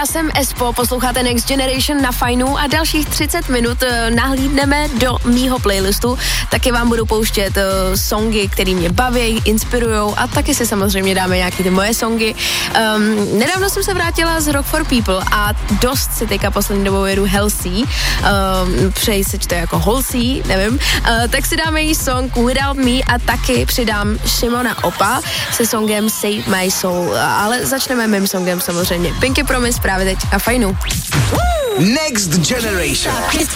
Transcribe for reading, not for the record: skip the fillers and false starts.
jsem Espo, posloucháte Next Generation na Fajnu a dalších 30 minut nahlídneme do mýho playlistu. Taky vám budu pouštět songy, které mě baví, inspirujou a taky si samozřejmě dáme nějaký ty moje songy. Nedávno jsem se vrátila z Rock for People a dost si teďka poslední dobou jedu Halsey. Přeji se čte jako Halsey, nevím. Tak si dáme její song Without Me a taky přidám Šimona Opa se songem Save My Soul. Ale začneme mým songem samozřejmě. Pinky Promise právě teď a Fajnu. Next Generation.